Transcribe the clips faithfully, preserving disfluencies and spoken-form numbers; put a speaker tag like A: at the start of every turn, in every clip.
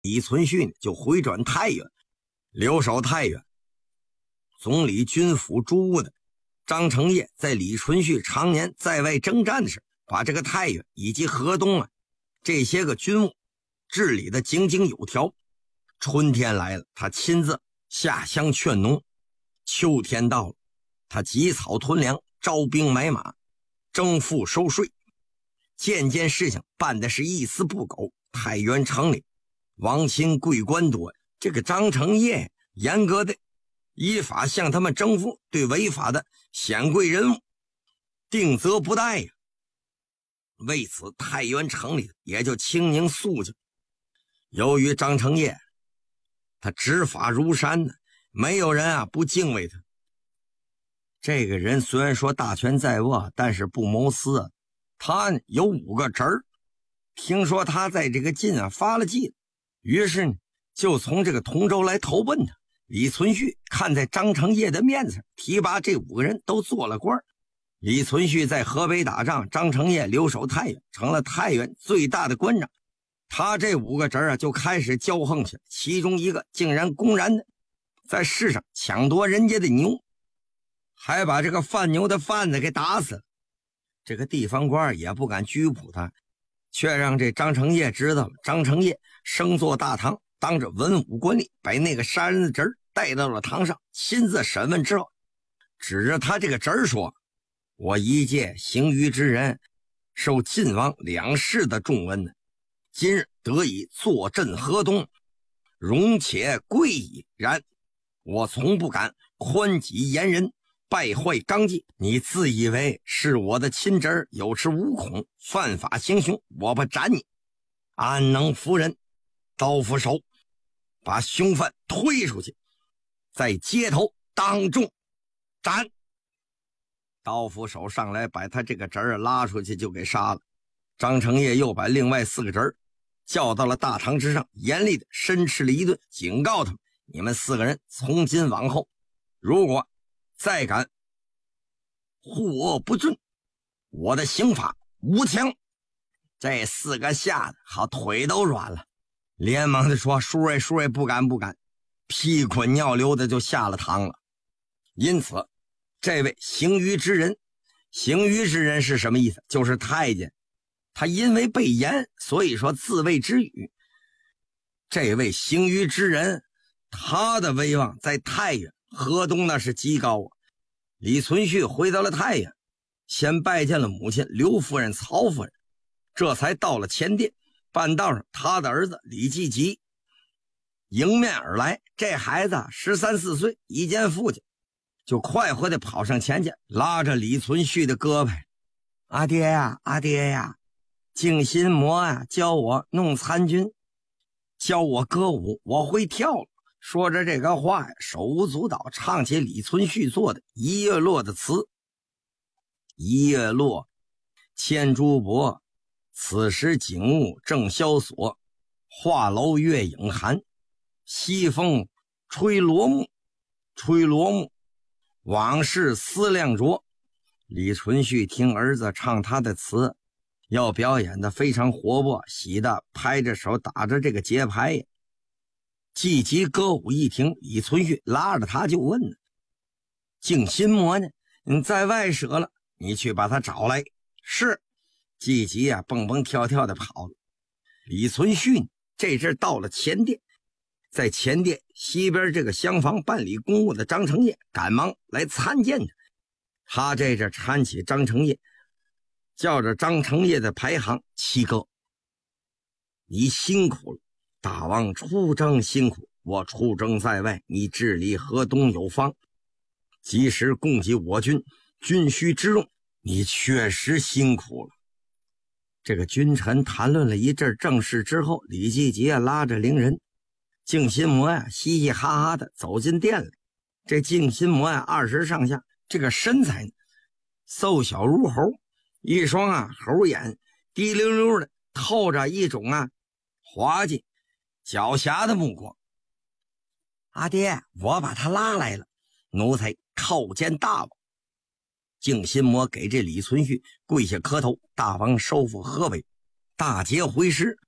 A: 李存勖就回转太原，留守太原。总理军府诸务的张承业在李存勖常年在外征战时，把这个太原以及河东啊这些个军务治理的井井有条。春天来了，他亲自下乡劝农；秋天到了，他集草屯粮，招兵买马，征赋收税，件件事情办的是一丝不苟。太原城里王亲贵官多，这个张承业严格的依法向他们征赋，对违法的显贵人物定责不贷呀。为此太原城里也就清宁肃静。由于张承业他执法如山呢，没有人啊不敬畏他。这个人虽然说大权在握，但是不谋私啊。他有五个侄儿，听说他在这个晋啊发了迹了，于是呢就从这个同州来投奔他。李存勖看在张承业的面子上，提拔这五个人都做了官。李存勖在河北打仗，张承业留守太原，成了太原最大的官长。他这五个侄儿啊就开始骄横起来，其中一个竟然公然的在市上抢夺人家的牛，还把这个贩牛的贩子给打死了。这个地方官也不敢拘捕他，却让这张承业知道了。张承业升坐大堂，当着文武官吏，把那个杀人的侄儿带到了堂上，亲自审问之后，指着他这个侄儿说：我一介行于之人，受晋王两世的重恩呢，今日得以坐镇河东，荣且贵矣。然我从不敢宽己严人，败坏纲纪。你自以为是我的亲侄儿，有恃无恐，犯法行凶，我不斩你，安能服人？刀斧手把凶犯推出去，在街头当众斩。刀斧手上来把他这个侄儿拉出去就给杀了。张承业又把另外四个侄儿叫到了大堂之上，严厉的申斥了一顿，警告他们：你们四个人从今往后，如果再敢护恶不遵，我的刑法无情。这四个吓得好腿都软了，连忙的说：叔爷叔爷，不敢不敢，屁滚尿流的就下了堂了。因此这位行于之人，行于之人是什么意思？就是太监，他因为被严，所以说自谓之语。这位行于之人，他的威望在太原河东那是极高啊。李存勖回到了太原，先拜见了母亲刘夫人、曹夫人，这才到了前殿。半道上，他的儿子李继吉迎面而来。这孩子十三四岁，一见父亲就快活的跑上前去，拉着李存勖的胳膊：阿爹呀，阿爹呀，静心魔啊教我弄参军，教我歌舞，我会跳了。说着这个话呀，手舞足蹈，唱起李存勖做的《一月落》的词：一月落，千珠帛，此时景物正萧索，画楼月影寒，西风吹罗幕，吹罗幕，往事思量着。李存勖听儿子唱他的词，要表演的非常活泼，喜的拍着手打着这个节拍呀。季吉歌舞一停，李存勖拉着他就问呢：静心魔呢？你在外舍了，你去把他找来。是。季吉啊蹦蹦跳跳的跑了。李存勖这阵到了前殿，在前殿西边这个厢房办理公务的张承业赶忙来参见他。他这阵搀起张承业，叫着张承业的排行：七哥，你辛苦了，大王出征辛苦，我出征在外，你治理河东有方，及时供给我军军需之用，你确实辛苦了。这个君臣谈论了一阵正事之后，李继吉拉着伶人静心魔呀嘻嘻哈哈的走进店里。这静心魔呀二十上下，这个身材呢瘦小如猴，一双啊猴眼滴溜溜的透着一种啊滑稽狡黠的目光。阿爹，我把他拉来了，奴才叩见大王。静心魔给这李存勖跪下磕头：大王收复河北，大捷回师，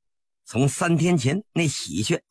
A: 从三天前那喜鹊